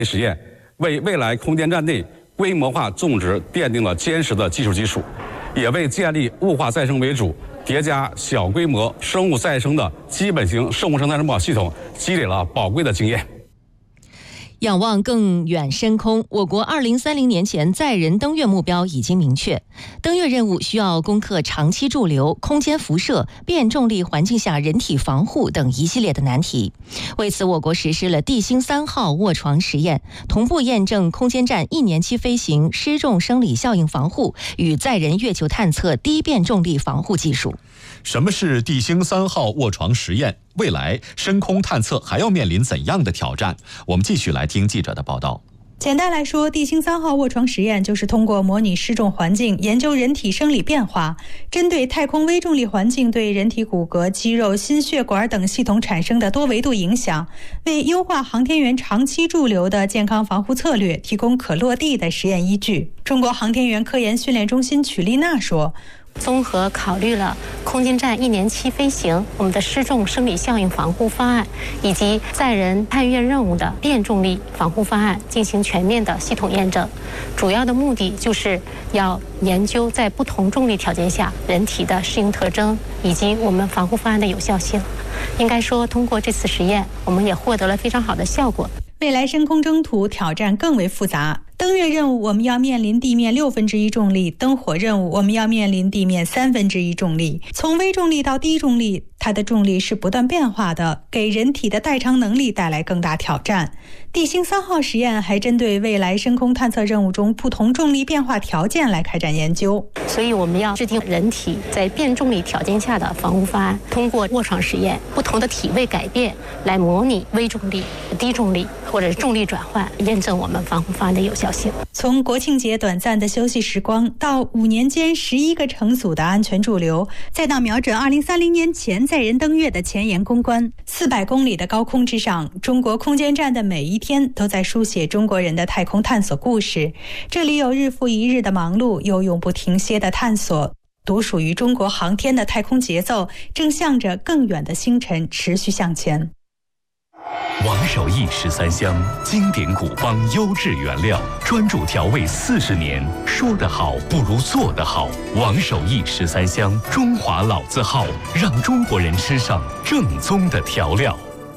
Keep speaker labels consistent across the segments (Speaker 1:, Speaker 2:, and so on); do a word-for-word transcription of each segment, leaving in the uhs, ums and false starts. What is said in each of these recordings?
Speaker 1: 实验为未来空间站内规模化种植奠定了坚实的技术基础，也为建立物化再生为主、叠加小规模生物再生的基本型生物生态申报系统积累了宝贵的经验。
Speaker 2: 仰望更远深空，我国二零三零年前载人登月目标已经明确。登月任务需要攻克长期驻留、空间辐射、变重力环境下人体防护等一系列的难题。为此，我国实施了地星三号卧床实验，同步验证空间站一年期飞行失重生理效应防护与载人月球探测低变重力防护技术。
Speaker 3: 什么是地星三号卧床实验？未来深空探测还要面临怎样的挑战？我们继续来听记者的报道。
Speaker 4: 简单来说，地星三号卧床实验就是通过模拟失重环境，研究人体生理变化，针对太空微重力环境对人体骨骼、肌肉、心血管等系统产生的多维度影响，为优化航天员长期驻留的健康防护策略提供可落地的实验依据。中国航天员科研训练中心曲丽娜说，
Speaker 5: 综合考虑了空间站一年期飞行、我们的失重生理效应防护方案，以及载人探月任务的变重力防护方案，进行全面的系统验证。主要的目的就是要研究在不同重力条件下人体的适应特征，以及我们防护方案的有效性。应该说，通过这次实验，我们也获得了非常好的效果。
Speaker 4: 未来深空征途挑战更为复杂。登月任务我们要面临地面六分之一重力，登火任务我们要面临地面三分之一重力。从微重力到低重力，它的重力是不断变化的，给人体的代偿能力带来更大挑战。地星三号实验还针对未来深空探测任务中不同重力变化条件来开展研究。
Speaker 5: 所以我们要制定人体在变重力条件下的防护方案，通过卧床实验不同的体位改变来模拟微重力、低重力或者重力转换，验证我们防护方案的有效性。
Speaker 4: 从国庆节短暂的休息时光，到五年间十一个乘组的安全驻留，再到瞄准二零三零年前载人登月的前沿攻关，四百公里的高空之上，中国空间站的每一天都在书写中国人的太空探索故事。这里有日复一日的忙碌，有永不停歇的探索。独属于中国航天的太空节奏，正向着更远的星辰持续向前。
Speaker 6: 王守义十三香，经典古方优质原料，专注调味四十年。说得好不如做得好。王守义十三香，中华老字号，让中国人吃上正宗的调料。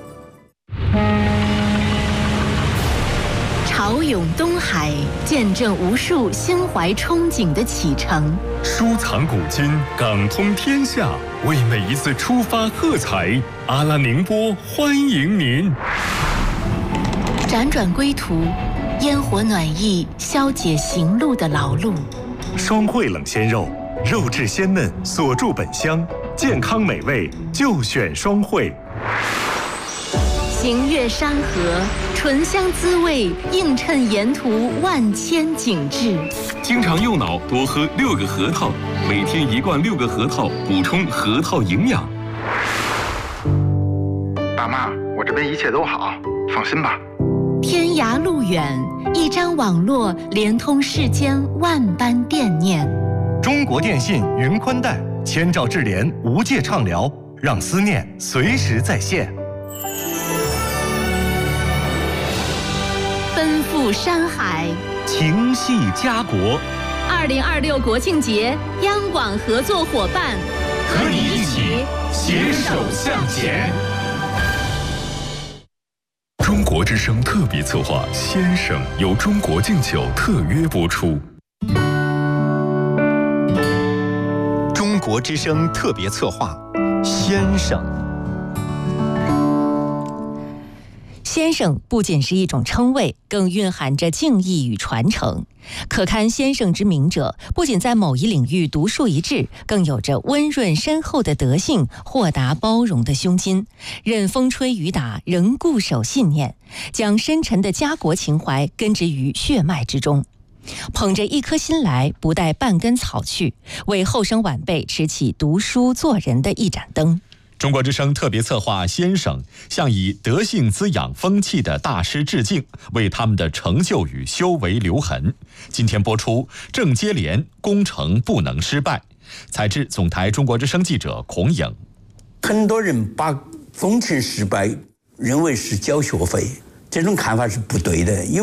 Speaker 2: 潮涌东海，见证无数心怀憧憬的启程。
Speaker 6: 收藏古今，港通天下，为每一次出发喝彩。阿拉宁波欢迎您。
Speaker 2: 辗转归途，烟火暖意消解行路的劳碌。
Speaker 6: 双汇冷鲜肉，肉质鲜嫩，锁住本香，健康美味就选双汇。
Speaker 2: 行越山河，醇香滋味映衬沿途万千景致。
Speaker 7: 经常用脑，多喝六个核桃，每天一罐六个核桃，补充核桃营养。
Speaker 8: 爸妈，我这边一切都好，放心吧。
Speaker 2: 天涯路远，一张网络连通世间万般惦念。
Speaker 6: 中国电信云宽带，千兆智联无界畅聊，让思念随时在线。
Speaker 2: 奔赴山海，
Speaker 6: 情系家国。
Speaker 2: 二零二六国庆节，央广合作伙伴，
Speaker 6: 和你一起携手向前。
Speaker 7: 中国之声特别策划《先生》由中国敬酒特约播出。
Speaker 3: 中国之声特别策划《先生》。
Speaker 2: 先生不仅是一种称谓，更蕴含着敬意与传承。可堪先生之名者，不仅在某一领域独树一帜，更有着温润深厚的德性、豁达包容的胸襟，任风吹雨打仍固守信念，将深沉的家国情怀根植于血脉之中。捧着一颗心来，不带半根草去，为后生晚辈持起读书做人的一盏灯。
Speaker 3: 中国之声特别策划《先生》向以德性滋养风气的大师致敬，为他们的成就与修为留痕。今天播出正接连，工程不能失败。采制总台中国之声记者孔颖。
Speaker 9: 很多人把工程失败认为是交学费， 这种看法是不对的，因为